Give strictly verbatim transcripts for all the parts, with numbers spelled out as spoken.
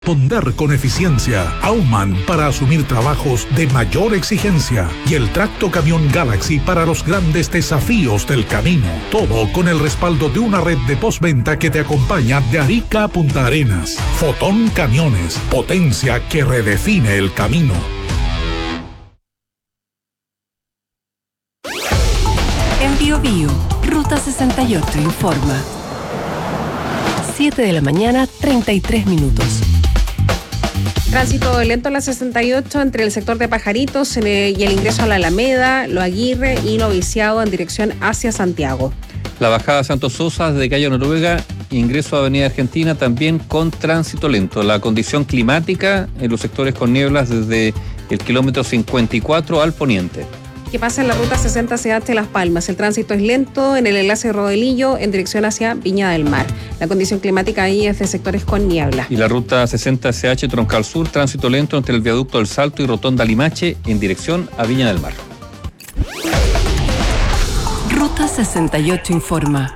Responder con eficiencia. Aumann para asumir trabajos de mayor exigencia. Y el tracto camión Galaxy para los grandes desafíos del camino. Todo con el respaldo de una red de postventa que te acompaña de Arica a Punta Arenas. Fotón Camiones. Potencia que redefine el camino. En Bio Bio, Ruta sesenta y ocho informa. siete de la mañana, treinta y tres minutos. Tránsito lento en la sesenta y ocho entre el sector de Pajaritos y el ingreso a la Alameda, Lo Aguirre y Lo Viciado en dirección hacia Santiago. La bajada Santos Sosa desde calle Noruega, ingreso a Avenida Argentina también con tránsito lento. La condición climática en los sectores con nieblas desde el kilómetro cincuenta y cuatro al poniente. Que pasa en la ruta sesenta C H Las Palmas. El tránsito es lento en el enlace Rodelillo en dirección hacia Viña del Mar. La condición climática ahí es de sectores con niebla. Y la ruta sesenta C H Troncal Sur, tránsito lento entre el viaducto del Salto y Rotonda Limache en dirección a Viña del Mar. Ruta sesenta y ocho informa.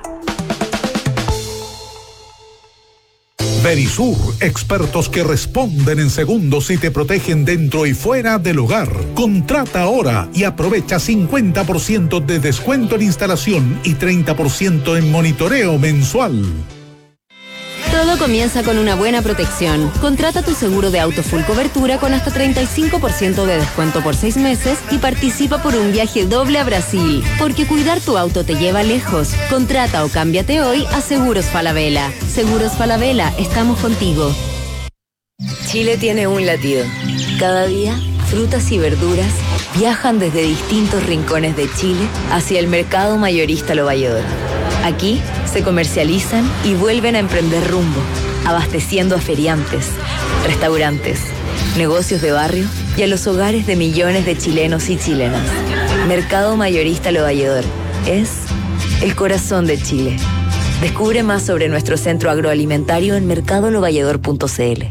Verisur, expertos que responden en segundos y te protegen dentro y fuera del hogar. Contrata ahora y aprovecha cincuenta por ciento de descuento en instalación y treinta por ciento en monitoreo mensual. Todo comienza con una buena protección. Contrata tu seguro de auto full cobertura con hasta treinta y cinco por ciento de descuento por seis meses y participa por un viaje doble a Brasil. Porque cuidar tu auto te lleva lejos. Contrata o cámbiate hoy a Seguros Falabella. Seguros Falabella, estamos contigo. Chile tiene un latido. Cada día, frutas y verduras viajan desde distintos rincones de Chile hacia el mercado mayorista Lo Valledor. Aquí se comercializan y vuelven a emprender rumbo, abasteciendo a feriantes, restaurantes, negocios de barrio y a los hogares de millones de chilenos y chilenas. Mercado Mayorista Lo Valledor es el corazón de Chile. Descubre más sobre nuestro centro agroalimentario en mercado lo valledor punto c l.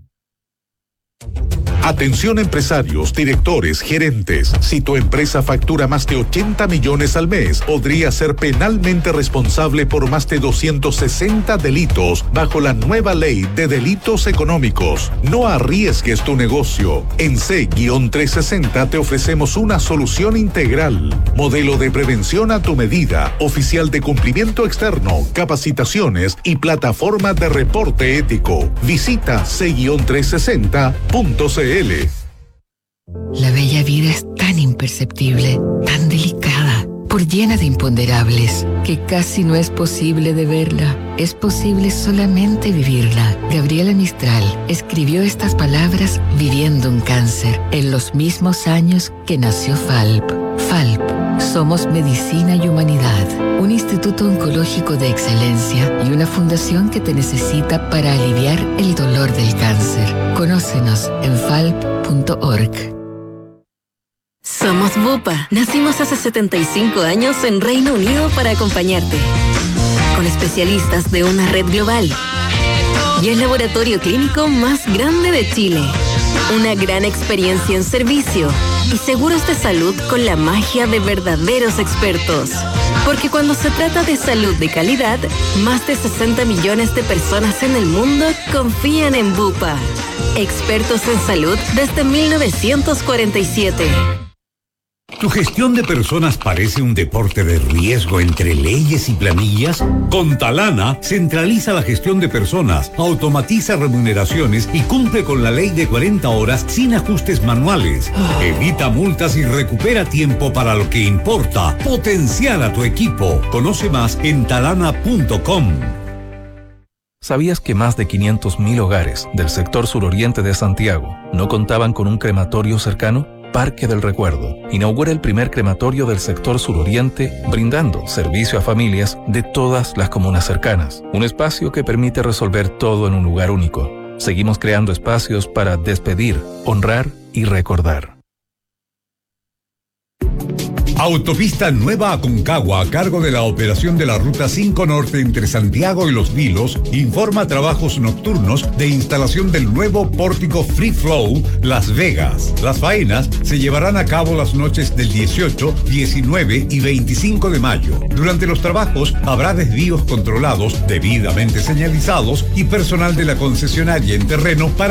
Atención empresarios, directores, gerentes. Si tu empresa factura más de ochenta millones al mes, podría ser penalmente responsable por más de doscientos sesenta delitos bajo la nueva ley de delitos económicos. No arriesgues tu negocio. En C trescientos sesenta te ofrecemos una solución integral. Modelo de prevención a tu medida, oficial de cumplimiento externo, capacitaciones y plataforma de reporte ético. Visita C trescientos sesenta punto c l. La bella vida es tan imperceptible, tan delicada, por llena de imponderables, que casi no es posible de verla. Es posible solamente vivirla. Gabriela Mistral escribió estas palabras viviendo un cáncer en los mismos años que nació Falp. Falp, somos medicina y humanidad, un instituto oncológico de excelencia y una fundación que te necesita para aliviar el dolor del cáncer. Conócenos en falp punto org. Somos Bupa. Nacimos hace setenta y cinco años en Reino Unido para acompañarte. Con especialistas de una red global. Y el laboratorio clínico más grande de Chile. Una gran experiencia en servicio. Y seguros de salud con la magia de verdaderos expertos. Porque cuando se trata de salud de calidad, más de sesenta millones de personas en el mundo confían en Bupa. Expertos en salud desde mil novecientos cuarenta y siete. ¿Tu gestión de personas parece un deporte de riesgo entre leyes y planillas? Con Talana, centraliza la gestión de personas, automatiza remuneraciones y cumple con la ley de cuarenta horas sin ajustes manuales. Evita multas y recupera tiempo para lo que importa. Potenciar a tu equipo. Conoce más en talana punto com. ¿Sabías que más de quinientos mil hogares del sector suroriente de Santiago no contaban con un crematorio cercano? Parque del Recuerdo inaugura el primer crematorio del sector suroriente, brindando servicio a familias de todas las comunas cercanas. Un espacio que permite resolver todo en un lugar único. Seguimos creando espacios para despedir, honrar y recordar. Autopista Nueva Aconcagua, a cargo de la operación de la Ruta cinco Norte entre Santiago y Los Vilos, informa trabajos nocturnos de instalación del nuevo pórtico Free Flow Las Vegas. Las faenas se llevarán a cabo las noches del dieciocho, diecinueve y veinticinco de mayo. Durante los trabajos habrá desvíos controlados, debidamente señalizados y personal de la concesionaria en terreno para